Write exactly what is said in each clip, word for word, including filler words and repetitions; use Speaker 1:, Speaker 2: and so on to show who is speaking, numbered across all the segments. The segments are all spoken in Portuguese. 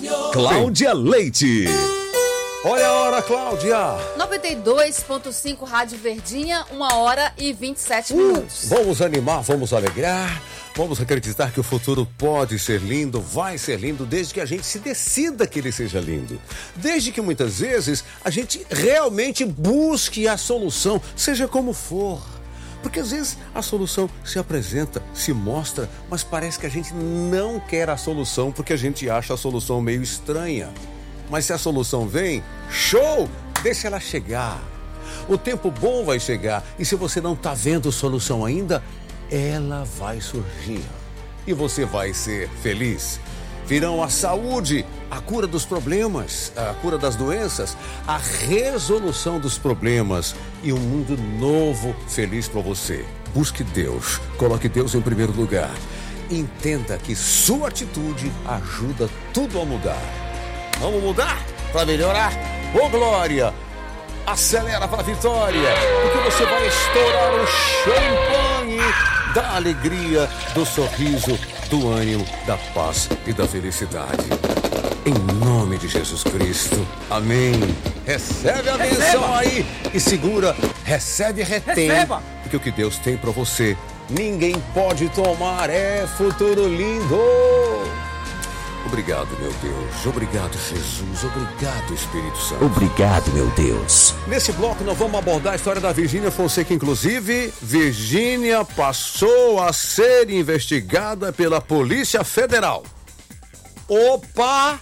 Speaker 1: Cláudia Leite. Olha a hora, Cláudia.
Speaker 2: noventa e dois ponto cinco Rádio Verdinha, uma hora e vinte e sete
Speaker 1: Uh,
Speaker 2: minutos.
Speaker 1: vamos animar, vamos alegrar, vamos acreditar que o futuro pode ser lindo, vai ser lindo, desde que a gente se decida que ele seja lindo. Desde que muitas vezes a gente realmente busque a solução, seja como for. Porque às vezes a solução se apresenta, se mostra, mas parece que a gente não quer a solução porque a gente acha a solução meio estranha. Mas se a solução vem, show! Deixa ela chegar. O tempo bom vai chegar e se você não está vendo solução ainda, ela vai surgir. E você vai ser feliz. Virão a saúde, a cura dos problemas, a cura das doenças, a resolução dos problemas e um mundo novo feliz para você. Busque Deus, coloque Deus em primeiro lugar. Entenda que sua atitude ajuda tudo a mudar. Vamos mudar para melhorar? Ô glória! Acelera para a vitória, porque você vai estourar o champanhe da alegria, do sorriso, do ânimo, da paz e da felicidade. Em nome de Jesus Cristo. Amém. Recebe a bênção aí e segura, recebe e retém. Receba. Porque o que Deus tem para você, ninguém pode tomar. É futuro lindo. Obrigado, meu Deus. Obrigado, Jesus. Obrigado, Espírito Santo.
Speaker 3: Obrigado, meu Deus.
Speaker 1: Nesse bloco nós vamos abordar a história da Virgínia Fonseca. Inclusive, Virgínia passou a ser investigada pela Polícia Federal. Opa!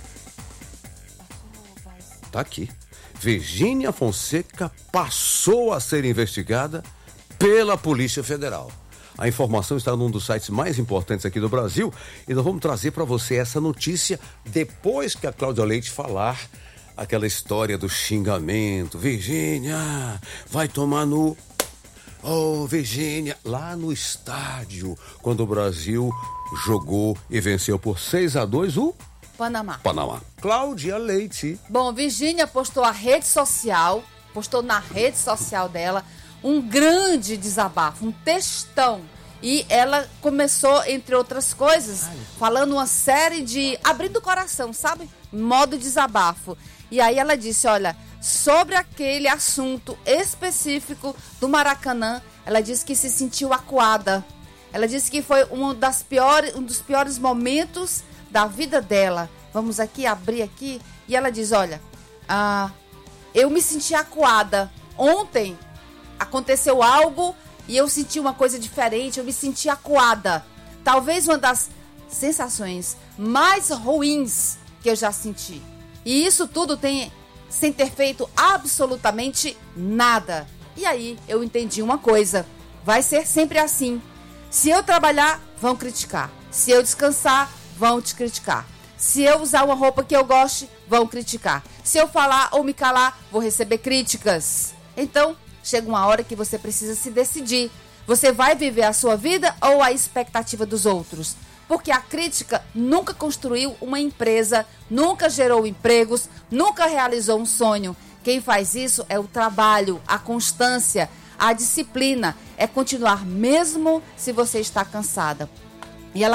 Speaker 1: Tá aqui. Virgínia Fonseca passou a ser investigada pela Polícia Federal. A informação está num dos sites mais importantes aqui do Brasil e nós vamos trazer para você essa notícia depois que a Cláudia Leite falar aquela história do xingamento. Virgínia, vai tomar no... Oh, Virgínia, lá no estádio, quando o Brasil jogou e venceu por seis a dois o...
Speaker 2: Panamá.
Speaker 1: Panamá. Cláudia Leite.
Speaker 2: Bom, Virgínia postou a rede social, postou na rede social dela um grande desabafo, um textão. E ela começou, entre outras coisas, Ai. falando uma série de... abrindo o coração, sabe? Modo desabafo. E aí ela disse, olha, sobre aquele assunto específico do Maracanã, ela disse que se sentiu acuada. Ela disse que foi um, das piores, um dos piores momentos da vida dela. Vamos aqui, abrir aqui. E ela diz, olha, ah, eu me senti acuada. Ontem aconteceu algo e eu senti uma coisa diferente, eu me senti acuada. Talvez uma das sensações mais ruins que eu já senti. E isso tudo tem, sem ter feito absolutamente nada. E aí eu entendi uma coisa, vai ser sempre assim. Se eu trabalhar, vão criticar. Se eu descansar, vão te criticar. Se eu usar uma roupa que eu goste, vão criticar. Se eu falar ou me calar, vou receber críticas. Então, chega uma hora que você precisa se decidir. Você vai viver a sua vida ou a expectativa dos outros? Porque a crítica nunca construiu uma empresa, nunca gerou empregos, nunca realizou um sonho. Quem faz isso é o trabalho, a constância, a disciplina. É continuar mesmo se você está cansada.